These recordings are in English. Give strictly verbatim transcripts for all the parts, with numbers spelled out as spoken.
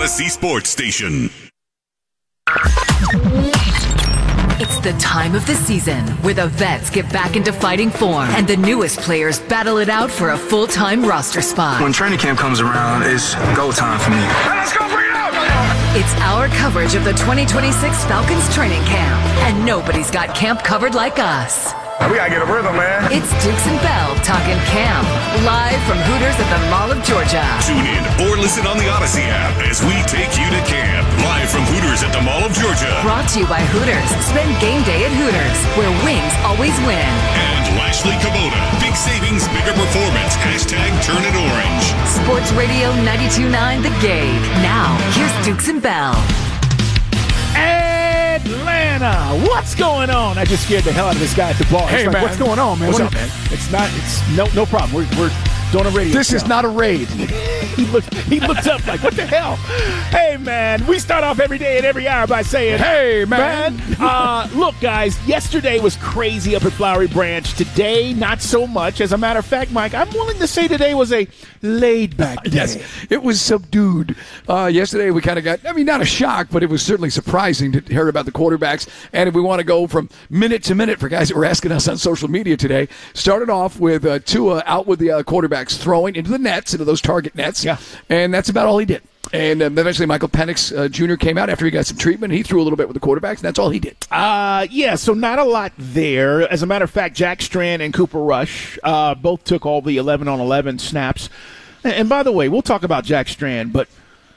Odyssey Sports Station. It's the time of the season where the vets get back into fighting form and the newest players battle it out for a full-time roster spot. When training camp comes around, it's go time for me. Hey, let's go, bring it out! It's our coverage of the twenty twenty-six Falcons training camp, and nobody's got camp covered like us. We gotta get a rhythm, man. It's Dukes and Bell talking camp, live from Hooters at the Mall of Georgia. Tune in or listen on the Odyssey app as we take you to camp, live from Hooters at the Mall of Georgia. Brought to you by Hooters. Spend game day at Hooters, where wings always win. And Lashley Kubota. Big savings, bigger performance. Hashtag turn it orange. Sports Radio ninety-two point nine The Game. Now, here's Dukes and Bell. Atlanta, what's going on? I just scared the hell out of this guy at the bar. Hey, like, man. What's going on, man? What's What up, is- man? It's not, it's no no problem. We're, we're doing a radio This show. is not a raid. He looked, he looked up like, what the hell? Hey, man, we start off every day and every hour by saying, Hey, man. uh, look, guys, yesterday was crazy up at Flowery Branch. Today, not so much. As a matter of fact, Mike, I'm willing to say today was a laid-back day. Yes, it was subdued. Uh, yesterday we kind of got, I mean, not a shock, but it was certainly surprising to hear about the quarterbacks. And if we want to go from minute to minute for guys that were asking us on social media today, started off with uh, Tua out with the uh, quarterbacks throwing into the nets, into those target nets. Yeah. And that's about all he did. And um, eventually Michael Penix uh, Junior came out after he got some treatment. He threw a little bit with the quarterbacks, and that's all he did. Uh, yeah, so not a lot there. As a matter of fact, Jack Strand and Cooper Rush uh, both took all the eleven on eleven snaps. And, and by the way, we'll talk about Jack Strand, but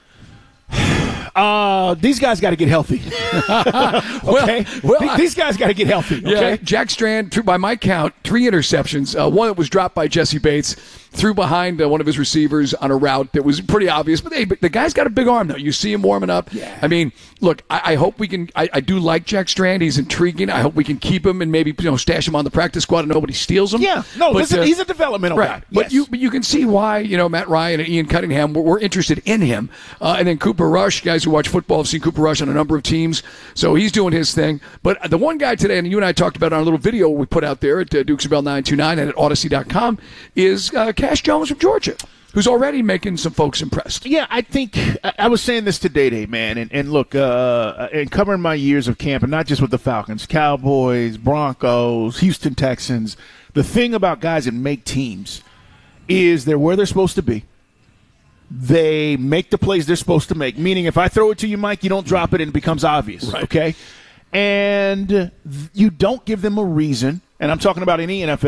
uh, these guys got to get healthy. Okay? well, Th- I- these guys got to get healthy, okay? Yeah, Jack Strand, threw- by my count, three interceptions. Uh, one that was dropped by Jesse Bates, threw behind uh, one of his receivers on a route that was pretty obvious. But, hey, but the guy's got a big arm, though. You see him warming up. Yeah. I mean, look, I, I hope we can I, – I do like Jack Strand. He's intriguing. I hope we can keep him and maybe, you know, stash him on the practice squad and nobody steals him. Yeah, no, But, listen, uh, he's a developmental right. guy. But, Yes. you, but you can see why, you know, Matt Ryan and Ian Cunningham were, were interested in him. Uh, and then Cooper Rush, guys who watch football have seen Cooper Rush on a number of teams. So he's doing his thing. But the one guy today, and you and I talked about on a little video we put out there at uh, Dukes and Bell nine two nine and at Odyssey dot com, is uh, Cash Jones from Georgia, who's already making some folks impressed. Yeah, I think I, I was saying this to Day Day, man, and, and look, uh, and covering my years of camp, and not just with the Falcons, Cowboys, Broncos, Houston Texans. The thing about guys that make teams is they're where they're supposed to be. They make the plays they're supposed to make. Meaning, if I throw it to you, Mike, you don't drop it, and it becomes obvious. Right. Okay, and you don't give them a reason. And I'm talking about any N F L